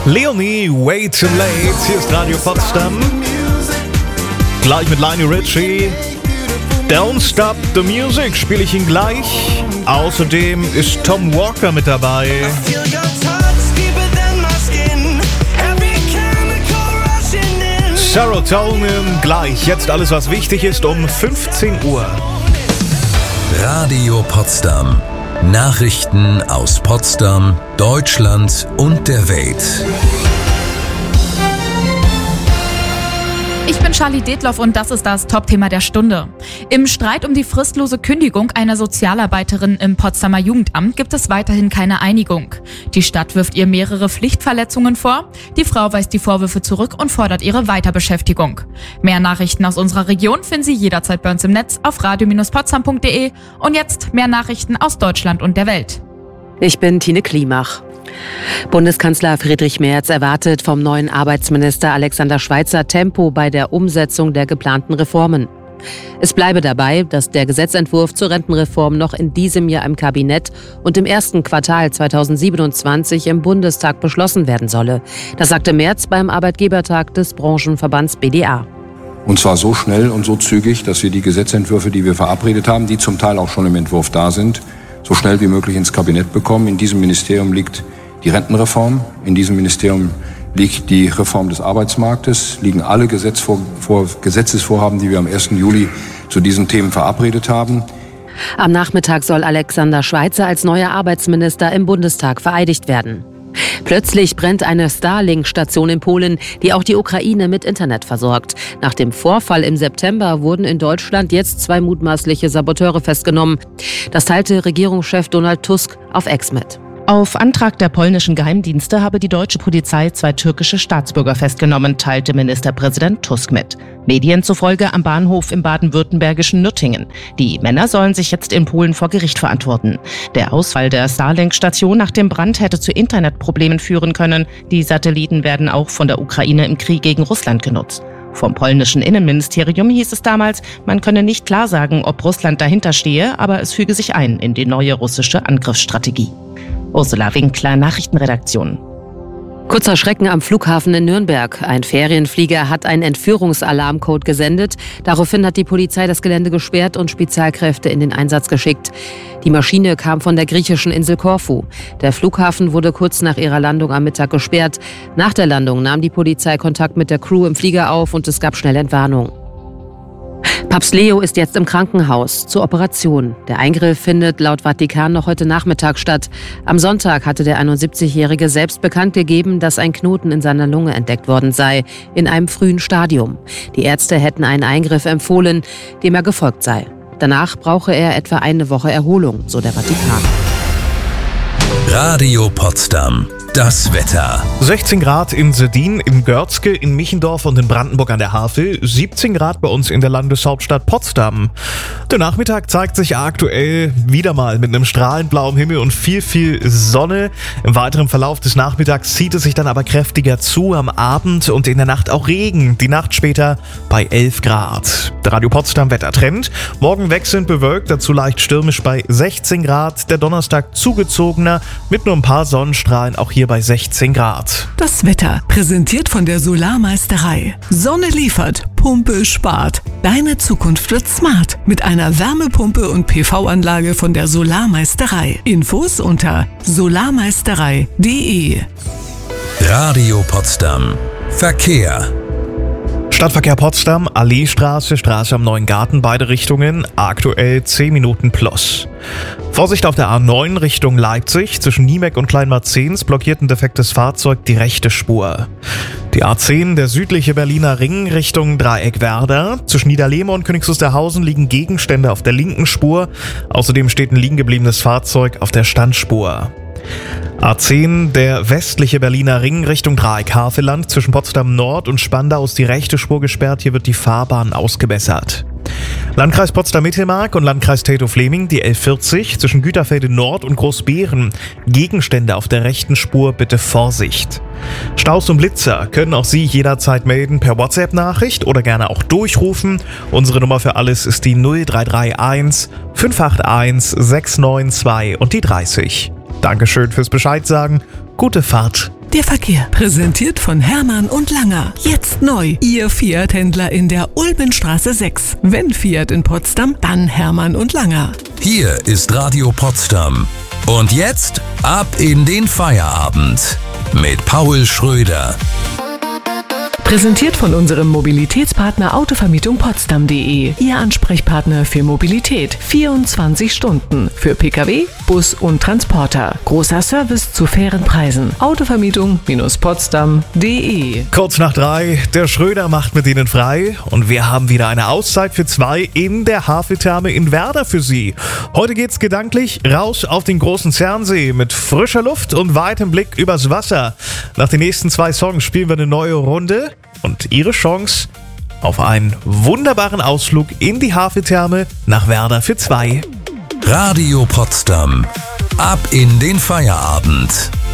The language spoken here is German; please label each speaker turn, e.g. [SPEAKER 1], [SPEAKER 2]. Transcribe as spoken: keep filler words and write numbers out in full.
[SPEAKER 1] Leonie, Way Too Late. Hier ist Radio Potsdam. Gleich mit Lionel Richie. Don't Stop the Music spiele ich ihn gleich. Außerdem ist Tom Walker mit dabei. Serotonin gleich. Jetzt alles, was wichtig ist, um fünfzehn Uhr.
[SPEAKER 2] Radio Potsdam. Nachrichten aus Potsdam, Deutschland und der Welt.
[SPEAKER 3] Ich bin Charlie Detloff und das ist das Top-Thema der Stunde. Im Streit um die fristlose Kündigung einer Sozialarbeiterin im Potsdamer Jugendamt gibt es weiterhin keine Einigung. Die Stadt wirft ihr mehrere Pflichtverletzungen vor. Die Frau weist die Vorwürfe zurück und fordert ihre Weiterbeschäftigung. Mehr Nachrichten aus unserer Region finden Sie jederzeit bei uns im Netz auf radio potsdam punkt de. Und jetzt mehr Nachrichten aus Deutschland und der Welt.
[SPEAKER 4] Ich bin Tine Klimach. Bundeskanzler Friedrich Merz erwartet vom neuen Arbeitsminister Alexander Schweitzer Tempo bei der Umsetzung der geplanten Reformen. Es bleibe dabei, dass der Gesetzentwurf zur Rentenreform noch in diesem Jahr im Kabinett und im ersten Quartal zweitausendsiebenundzwanzig im Bundestag beschlossen werden solle. Das sagte Merz beim Arbeitgebertag des Branchenverbands B D A.
[SPEAKER 5] Und zwar so schnell und so zügig, dass wir die Gesetzentwürfe, die wir verabredet haben, die zum Teil auch schon im Entwurf da sind, so schnell wie möglich ins Kabinett bekommen. In diesem Ministerium liegt die Rentenreform, in diesem Ministerium liegt die Reform des Arbeitsmarktes, liegen alle Gesetzvor- vor- Gesetzesvorhaben, die wir am ersten Juli zu diesen Themen verabredet haben.
[SPEAKER 4] Am Nachmittag soll Alexander Schweitzer als neuer Arbeitsminister im Bundestag vereidigt werden. Plötzlich brennt eine Starlink-Station in Polen, die auch die Ukraine mit Internet versorgt. Nach dem Vorfall im September wurden in Deutschland jetzt zwei mutmaßliche Saboteure festgenommen. Das teilte Regierungschef Donald Tusk auf X mit.
[SPEAKER 6] Auf Antrag der polnischen Geheimdienste habe die deutsche Polizei zwei türkische Staatsbürger festgenommen, teilte Ministerpräsident Tusk mit. Medien zufolge am Bahnhof im baden-württembergischen Nürtingen. Die Männer sollen sich jetzt in Polen vor Gericht verantworten. Der Ausfall der Starlink-Station nach dem Brand hätte zu Internetproblemen führen können. Die Satelliten werden auch von der Ukraine im Krieg gegen Russland genutzt. Vom polnischen Innenministerium hieß es damals, man könne nicht klar sagen, ob Russland dahinter stehe, aber es füge sich ein in die neue russische Angriffsstrategie. Ursula Winkler, Nachrichtenredaktion.
[SPEAKER 4] Kurzer Schrecken am Flughafen in Nürnberg. Ein Ferienflieger hat einen Entführungsalarmcode gesendet. Daraufhin hat die Polizei das Gelände gesperrt und Spezialkräfte in den Einsatz geschickt. Die Maschine kam von der griechischen Insel Korfu. Der Flughafen wurde kurz nach ihrer Landung am Mittag gesperrt. Nach der Landung nahm die Polizei Kontakt mit der Crew im Flieger auf und es gab schnell Entwarnung. Papst Leo ist jetzt im Krankenhaus zur Operation. Der Eingriff findet laut Vatikan noch heute Nachmittag statt. Am Sonntag hatte der einundsiebzigjährige selbst bekannt gegeben, dass ein Knoten in seiner Lunge entdeckt worden sei, in einem frühen Stadium. Die Ärzte hätten einen Eingriff empfohlen, dem er gefolgt sei. Danach brauche er etwa eine Woche Erholung, so der Vatikan.
[SPEAKER 2] Radio Potsdam. Das Wetter.
[SPEAKER 1] sechzehn Grad in Sedin, in Görzke, in Michendorf und in Brandenburg an der Havel. siebzehn Grad bei uns in der Landeshauptstadt Potsdam. Der Nachmittag zeigt sich aktuell wieder mal mit einem strahlend blauen Himmel und viel, viel Sonne. Im weiteren Verlauf des Nachmittags zieht es sich dann aber kräftiger zu. Am Abend und in der Nacht auch Regen. Die Nacht später bei elf Grad. Der Radio Potsdam Wettertrend. Morgen wechselnd bewölkt, dazu leicht stürmisch bei sechzehn Grad. Der Donnerstag zugezogener mit nur ein paar Sonnenstrahlen, auch hier bei sechzehn Grad.
[SPEAKER 7] Das Wetter präsentiert von der Solarmeisterei. Sonne liefert, Pumpe spart. Deine Zukunft wird smart mit einer Wärmepumpe und P V-Anlage von der Solarmeisterei. Infos unter solarmeisterei punkt de.
[SPEAKER 2] Radio Potsdam. Verkehr.
[SPEAKER 1] Stadtverkehr Potsdam, Alleestraße, Straße am Neuen Garten, beide Richtungen, aktuell zehn Minuten plus. Vorsicht auf der A neun Richtung Leipzig, zwischen Niemek und Kleinmarzens blockiert ein defektes Fahrzeug die rechte Spur. Die A zehn, der südliche Berliner Ring Richtung Dreieck Werder, zwischen Niederlehme und Königs Wusterhausen liegen Gegenstände auf der linken Spur, außerdem steht ein liegen gebliebenes Fahrzeug auf der Standspur. A zehn, der westliche Berliner Ring Richtung Dreieck-Havelland, zwischen Potsdam Nord und Spandau ist die rechte Spur gesperrt, hier wird die Fahrbahn ausgebessert. Landkreis Potsdam-Mittelmark und Landkreis Teltow-Fleming, die L vierzig, zwischen Güterfelde Nord und Großbeeren. Gegenstände auf der rechten Spur, bitte Vorsicht. Staus und Blitzer können auch Sie jederzeit melden per WhatsApp-Nachricht oder gerne auch durchrufen. Unsere Nummer für alles ist die null drei drei eins fünf acht eins sechs neun zwei und die dreißig. Dankeschön fürs Bescheid sagen. Gute Fahrt.
[SPEAKER 7] Der Verkehr. Präsentiert von Hermann und Langer. Jetzt neu. Ihr Fiat-Händler in der Ulbenstraße sechs. Wenn Fiat in Potsdam, dann Hermann und Langer.
[SPEAKER 2] Hier ist Radio Potsdam. Und jetzt ab in den Feierabend mit Paul Schröder.
[SPEAKER 7] Präsentiert von unserem Mobilitätspartner Autovermietung Potsdam punkt de. Ihr Ansprechpartner für Mobilität. vierundzwanzig Stunden. Für Pkw, Bus und Transporter. Großer Service zu fairen Preisen. Autovermietung Potsdam punkt de.
[SPEAKER 1] Kurz nach drei, der Schröder macht mit Ihnen frei und wir haben wieder eine Auszeit für zwei in der Haveltherme in Werder für Sie. Heute geht's gedanklich raus auf den großen Zernsee mit frischer Luft und weitem Blick übers Wasser. Nach den nächsten zwei Songs spielen wir eine neue Runde und Ihre Chance auf einen wunderbaren Ausflug in die Haveltherme nach Werder für zwei.
[SPEAKER 2] Radio Potsdam. Ab in den Feierabend.